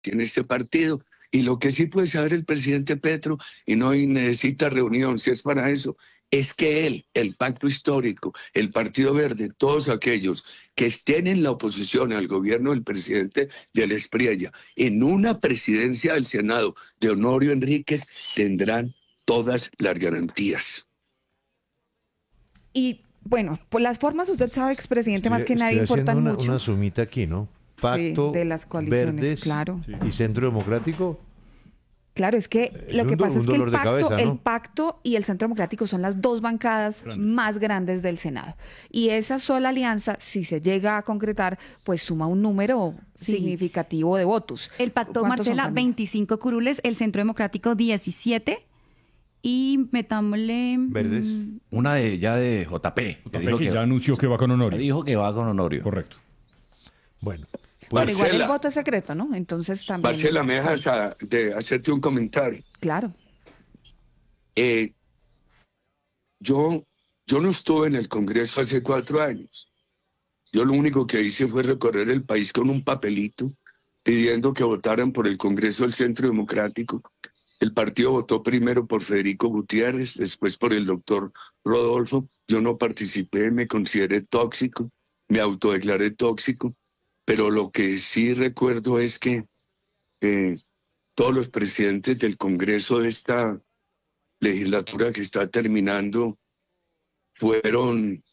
tiene este partido. Y lo que sí puede saber el presidente Petro, y no necesita reunión, si es para eso, es que él, el Pacto Histórico, el Partido Verde, todos aquellos que estén en la oposición al gobierno del presidente del Espriella, en una presidencia del Senado de Honorio Enríquez, tendrán todas las garantías. Y bueno, por las formas, usted sabe, expresidente, más que nadie importan mucho. Una sumita aquí, ¿no? Pacto, sí, de las coaliciones, Verdes, claro. Y Centro Democrático. Claro, es que lo que pasa es que el pacto y el Centro Democrático son las dos bancadas más grandes del Senado. Y esa sola alianza, si se llega a concretar, pues suma un número significativo de votos. El pacto, Marcela, 25 curules, el Centro Democrático 17 y metámosle... Verdes. Una de JP. Que ya anunció que va con Honorio. Dijo que va con Honorio. Correcto. Bueno. Pues, pero igual el voto es secreto, ¿no? Entonces también... Marcela, me dejas de hacerte un comentario. Claro. Yo no estuve en el Congreso hace 4 años. Yo lo único que hice fue recorrer el país con un papelito pidiendo que votaran por el Congreso del Centro Democrático. El partido votó primero por Federico Gutiérrez, después por el doctor Rodolfo. Yo no participé, me consideré tóxico, me autodeclaré tóxico. Pero lo que sí recuerdo es que todos los presidentes del Congreso de esta legislatura que está terminando salieron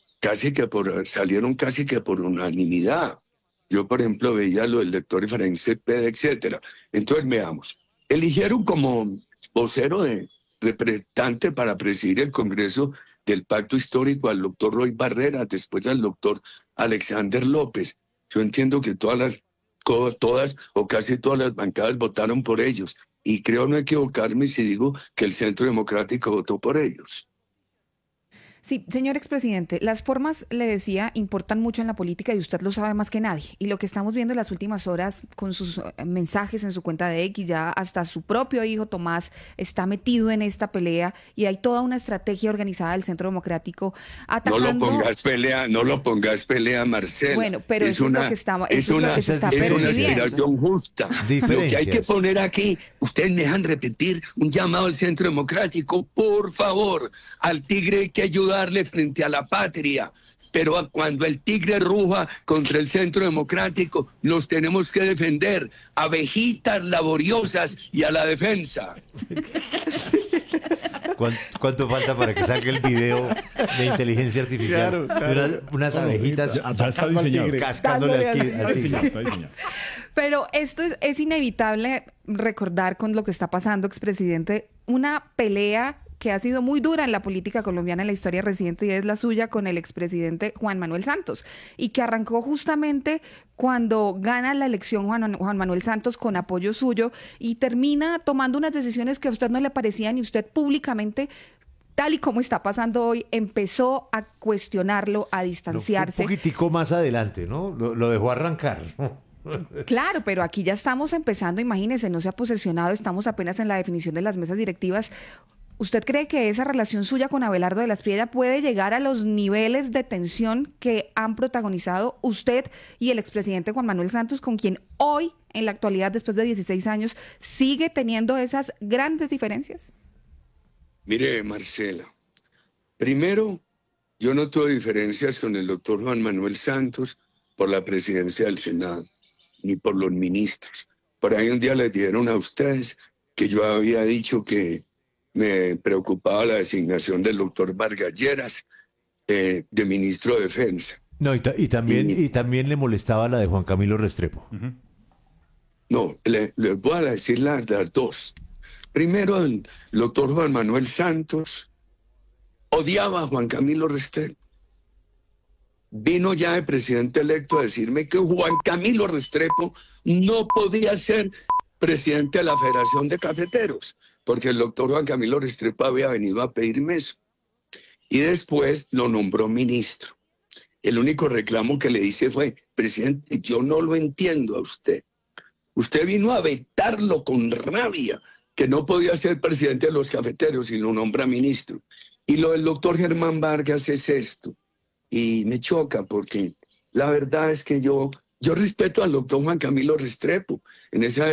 casi que por unanimidad. Yo, por ejemplo, veía lo del doctor Efraín Cepeda, etcétera. Entonces, veamos. Eligieron como vocero de representante para presidir el Congreso del Pacto Histórico al doctor Roy Barrera, después al doctor Alexander López. Yo entiendo que todas o casi todas las bancadas votaron por ellos y creo no equivocarme si digo que el Centro Democrático votó por ellos. Sí, señor expresidente, las formas, le decía, importan mucho en la política y usted lo sabe más que nadie. Y lo que estamos viendo en las últimas horas con sus mensajes en su cuenta de X, ya hasta su propio hijo Tomás está metido en esta pelea y hay toda una estrategia organizada del Centro Democrático atacando... No lo pongas pelea, Marcela. Bueno, pero eso es lo que se está percibiendo. Es una aspiración justa. Lo que hay que poner aquí, ustedes me dejan repetir un llamado al Centro Democrático, por favor, al tigre hay que ayudar frente a la patria, pero cuando el tigre ruja contra el Centro Democrático, nos tenemos que defender, abejitas laboriosas y a la defensa. ¿Cuánto falta para que salga el video de inteligencia artificial? Claro. Unas abejitas ya está diseñado. Cascándole al tigre. Pero esto es inevitable recordar con lo que está pasando, expresidente, una pelea que ha sido muy dura en la política colombiana en la historia reciente y es la suya con el expresidente Juan Manuel Santos y que arrancó justamente cuando gana la elección Juan Manuel Santos con apoyo suyo y termina tomando unas decisiones que a usted no le parecían y usted públicamente, tal y como está pasando hoy, empezó a cuestionarlo, a distanciarse. Un poquitico más adelante, ¿no? Lo dejó arrancar. Claro, pero aquí ya estamos empezando, imagínese, no se ha posesionado, estamos apenas en la definición de las mesas directivas. ¿Usted cree que esa relación suya con Abelardo de la Espriella puede llegar a los niveles de tensión que han protagonizado usted y el expresidente Juan Manuel Santos, con quien hoy, en la actualidad, después de 16 años, sigue teniendo esas grandes diferencias? Mire, Marcela, primero, yo no tuve diferencias con el doctor Juan Manuel Santos por la presidencia del Senado, ni por los ministros. Por ahí un día les dijeron a ustedes que yo había dicho que me preocupaba la designación del doctor Vargas Lleras de ministro de Defensa. No, y también le molestaba la de Juan Camilo Restrepo. No, les voy a decir las dos. Primero, el doctor Juan Manuel Santos odiaba a Juan Camilo Restrepo. Vino ya de presidente electo a decirme que Juan Camilo Restrepo no podía ser presidente de la Federación de Cafeteros, porque el doctor Juan Camilo Restrepo había venido a pedirme eso. Y después lo nombró ministro. El único reclamo que le hice fue: presidente, yo no lo entiendo a usted. Usted vino a vetarlo con rabia, que no podía ser presidente de los cafeteros y lo nombra ministro. Y lo del doctor Germán Vargas es esto. Y me choca porque la verdad es que yo Yo respeto al doctor Juan Camilo Restrepo. En esa